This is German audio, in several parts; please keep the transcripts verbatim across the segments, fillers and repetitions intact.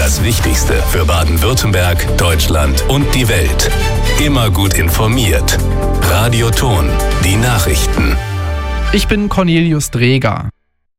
Das Wichtigste für Baden-Württemberg, Deutschland und die Welt. Immer gut informiert. Radio Thon, die Nachrichten. Ich bin Cornelius Dreger.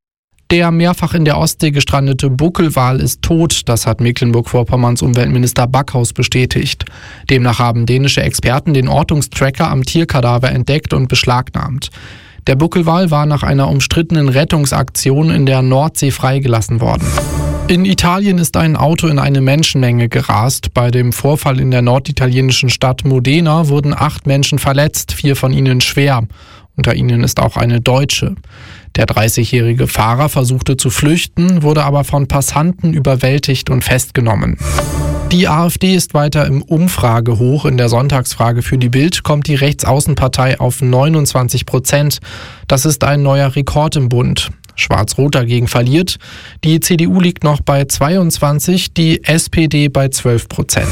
Der mehrfach in der Ostsee gestrandete Buckelwal ist tot, das hat Mecklenburg-Vorpommerns Umweltminister Backhaus bestätigt. Demnach haben dänische Experten den Ortungstracker am Tierkadaver entdeckt und beschlagnahmt. Der Buckelwal war nach einer umstrittenen Rettungsaktion in der Nordsee freigelassen worden. In Italien ist ein Auto in eine Menschenmenge gerast. Bei dem Vorfall in der norditalienischen Stadt Modena wurden acht Menschen verletzt, vier von ihnen schwer. Unter ihnen ist auch eine Deutsche. Der dreißigjährige Fahrer versuchte zu flüchten, wurde aber von Passanten überwältigt und festgenommen. Die AfD ist weiter im Umfragehoch. In der Sonntagsfrage für die Bild kommt die Rechtsaußenpartei auf neunundzwanzig Prozent. Das ist ein neuer Rekord im Bund. Schwarz-Rot dagegen verliert. Die C D U liegt noch bei zweiundzwanzig, die S P D bei zwölf Prozent.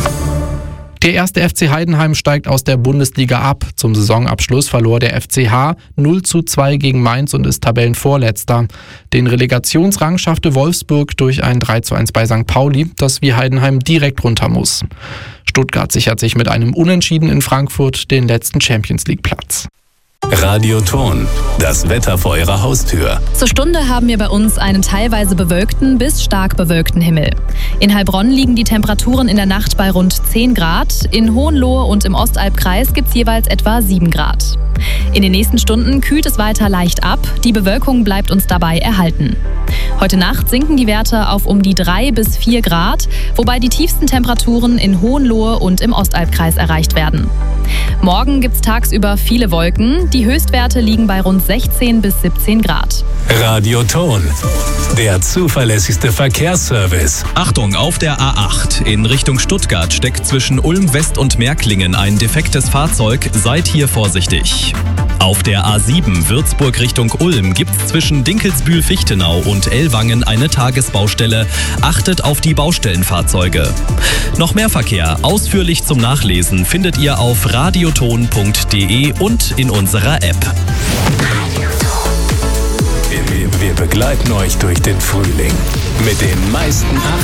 Der erste F C Heidenheim steigt aus der Bundesliga ab. Zum Saisonabschluss verlor der F C H null zu zwei gegen Mainz und ist Tabellenvorletzter. Den Relegationsrang schaffte Wolfsburg durch ein drei zu eins bei Sankt Pauli, das wie Heidenheim direkt runter muss. Stuttgart sichert sich mit einem Unentschieden in Frankfurt den letzten Champions-League-Platz. Radio Thon, das Wetter vor Ihrer Haustür. Zur Stunde haben wir bei uns einen teilweise bewölkten bis stark bewölkten Himmel. In Heilbronn liegen die Temperaturen in der Nacht bei rund zehn Grad. In Hohenlohe und im Ostalbkreis gibt es jeweils etwa sieben Grad. In den nächsten Stunden kühlt es weiter leicht ab. Die Bewölkung bleibt uns dabei erhalten. Heute Nacht sinken die Werte auf um die drei bis vier Grad, wobei die tiefsten Temperaturen in Hohenlohe und im Ostalbkreis erreicht werden. Morgen gibt es tagsüber viele Wolken. Die Höchstwerte liegen bei rund sechzehn bis siebzehn Grad. Radio Thon, der zuverlässigste Verkehrsservice. Achtung, auf der A acht in Richtung Stuttgart steckt zwischen Ulm West und Märklingen ein defektes Fahrzeug. Seid hier vorsichtig. Auf der A sieben Würzburg Richtung Ulm gibt es zwischen Dinkelsbühl-Fichtenau und Ellwangen eine Tagesbaustelle. Achtet auf die Baustellenfahrzeuge. Noch mehr Verkehr, ausführlich zum Nachlesen, findet ihr auf radioton punkt de und in unserer App. Wir begleiten euch durch den Frühling mit den meisten